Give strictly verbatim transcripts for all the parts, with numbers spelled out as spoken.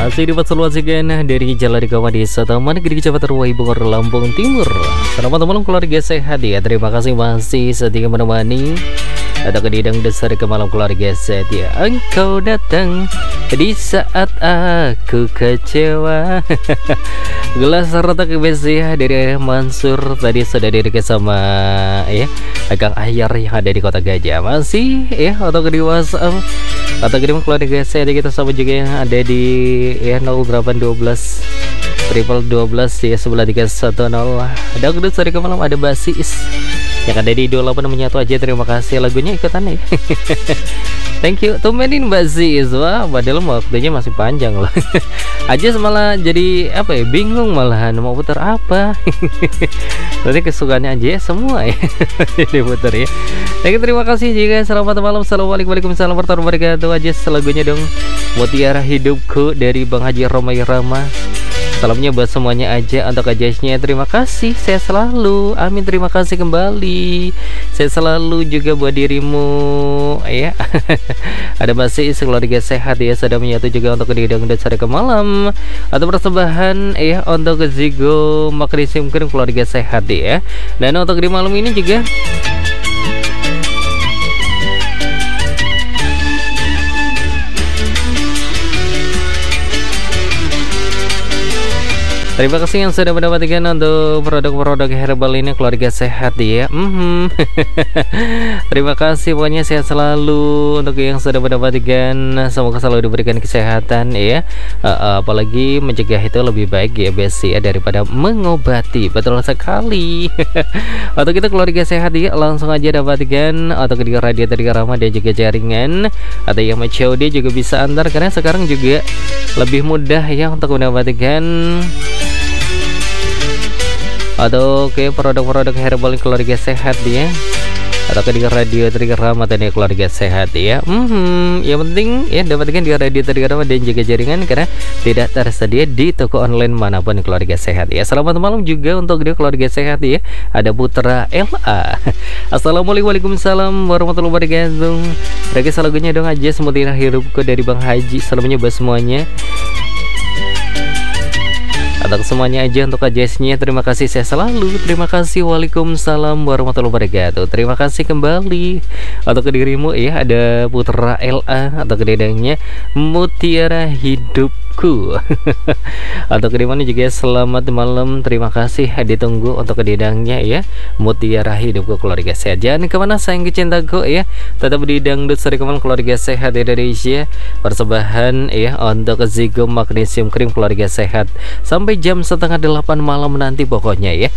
Masih diperseluasikan dari Jalan Dikawah Desa Taman Negeri Kecamatan Ruwai Bogor, Lampung Timur. Selamat malam keluarga sehat ya. Terima kasih masih setia menemani atau kedidang dasar ke malam keluarga sehat ya. Engkau datang di saat aku kecewa. Gelas retak besi ya dari Mansur tadi sudah dirikan sama ya Kang Ahyar yang ada di Kota Gajah. Masih ya atau di WhatsApp atau kirim keluarga sehat kita sama juga yang ada di ya nol delapan satu dua triple dua belas ya sebelah tiga satu nol. Ada kedua sore ke malam ada Basis yang ada di dua puluh delapan menyatu aja. Terima kasih lagunya ikutan ya. Thank you tumbenin Basis. Wah padahal waktunya masih panjang loh. Aja malah jadi apa ya bingung malahan mau putar apa. Nanti kesukaannya aja semua ya jadi putar ya. Thank you, terima kasih juga. Selamat malam. Assalamualaikum warahmatullahi wabarakatuh. Aja lagunya dong Mutiara Hidupku dari Bang Haji Romai Rama. Salamnya buat semuanya aja untuk ajasnya. Terima kasih, saya selalu. Amin, terima kasih kembali. Saya selalu juga buat dirimu ya. Ada masih keluarga sehat ya, sudah menyatu juga untuk kedidang dan sore ke malam. Atau persembahan ya untuk Zigo Magnesium Cream keluarga sehat ya. Dan untuk di malam ini juga terima kasih yang sudah mendapatkan untuk produk-produk herbal ini keluarga sehat ya. Mm-hmm. Terima kasih pokoknya sehat selalu untuk yang sudah mendapatkan. Semoga selalu diberikan kesehatan ya. Uh, uh, apalagi mencegah itu lebih baik ya besi ya daripada mengobati. Betul sekali. Untuk kita keluarga sehat ya langsung aja dapatkan atau di radiator ramah dan juga jaringan atau yang C O D juga bisa antar karena sekarang juga lebih mudah ya untuk mendapatkan atau ke produk-produk herbal keluarga sehat ya atau ke di radio trigger ramah dan keluarga sehat ya. Hmm, yang penting ya dapatkan di radio trigger ramah dan juga jaringan karena tidak tersedia di toko online manapun keluarga sehat ya. Selamat malam juga untuk dia keluarga sehat ya. Ada Putra L A. Assalamualaikum warahmatullahi wabarakatuh. Bagi lagunya dong aja Mutiara Hidupku dari Bang Haji. Salamnya buat semuanya. Untuk semuanya aja untuk ajasnya. Terima kasih saya selalu. Terima kasih. Waalaikumsalam warahmatullahi wabarakatuh. Terima kasih kembali untuk dirimu ya. Ada Putra L A atau kededangnya Mutiara Hidupku. Untuk kedimana juga selamat malam. Terima kasih ditunggu untuk kededangnya ya Mutiara Hidupku keluarga sehat. Jangan kemana sayang kecintaku ya. Tetap di dangdut seri kemal keluarga sehat Indonesia. Persembahan ya untuk Zigo Magnesium Cream keluarga sehat sampai jam setengah delapan malam nanti pokoknya ya.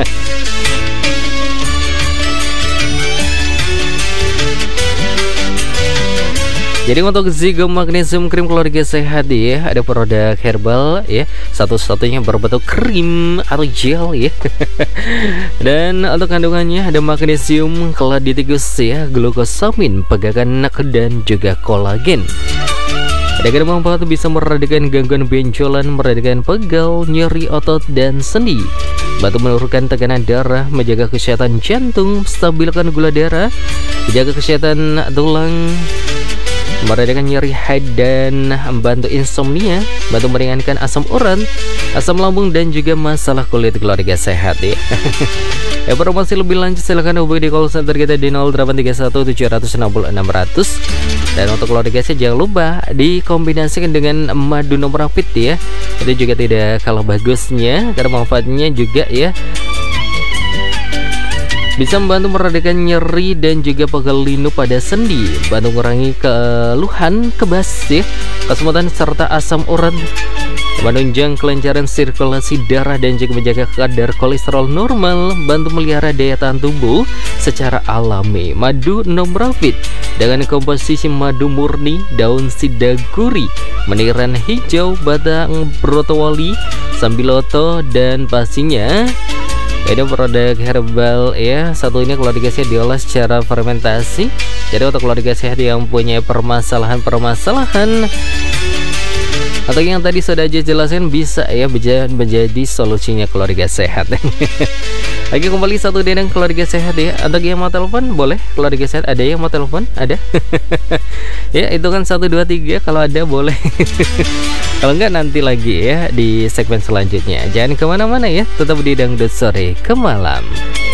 Jadi untuk Zigo Magnesium Cream keluarga sehat ya, ada produk herbal ya, satu-satunya berbentuk krim atau gel ya. Dan untuk kandungannya ada magnesium, keladi tikus ya, glukosamin, pegangan dan juga kolagen. Ada manfaat bisa meredakan gangguan benjolan, meredakan pegal, nyeri otot dan sendi, bantu menurunkan tekanan darah, menjaga kesehatan jantung, stabilkan gula darah, menjaga kesehatan tulang, meredakan nyeri head dan membantu insomnia, bantu meringankan asam urat, asam lambung dan juga masalah kulit keluarga sehat ya. Informasi lebih lanjut silahkan hubungi di call center kita di nol delapan tiga satu tujuh enam nol enam nol nol. Dan untuk keluarga saya jangan lupa dikombinasikan dengan madu nomorapit ya. Itu juga tidak kalah bagusnya karena manfaatnya juga ya bisa membantu meredakan nyeri dan juga pegal linu pada sendi, bantu mengurangi keluhan, kebas ya, kesemutan serta asam urat, menunjang kelancaran sirkulasi darah dan juga menjaga kadar kolesterol normal, bantu melihara daya tahan tubuh secara alami. Madu nomorapit dengan komposisi madu murni, daun sidaguri, meniran hijau, batang brotowali, sambiloto dan pastinya ini produk herbal ya. Satu ini keluarga sehat diolah secara fermentasi. Jadi untuk keluarga sehat yang punya permasalahan-permasalahan atau yang tadi sudah aja jelasin bisa ya menjadi solusinya keluarga sehat. Lagi kembali satu denang keluarga sehat ya. Untuk yang mau telepon boleh keluarga sehat. Ada yang mau telepon? Ada. Ya itu kan satu dua tiga kalau ada boleh. Kalau enggak nanti lagi ya di segmen selanjutnya. Jangan kemana-mana ya, tetap di Dangdut Sore Kemalam.